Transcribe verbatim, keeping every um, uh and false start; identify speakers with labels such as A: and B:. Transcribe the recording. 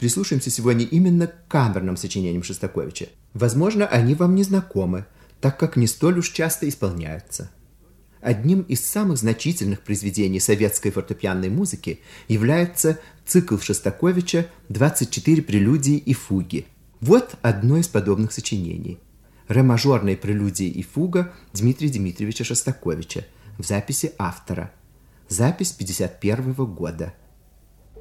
A: прислушаемся сегодня именно к камерным сочинениям Шостаковича. Возможно, они вам не знакомы, так как не столь уж часто исполняются. Одним из самых значительных произведений советской фортепианной музыки является цикл Шостаковича «двадцать четыре прелюдии и фуги». Вот одно из подобных сочинений. Ре-мажорная прелюдия и фуга Дмитрия Дмитриевича Шостаковича в записи автора. Запись пятьдесят первого года.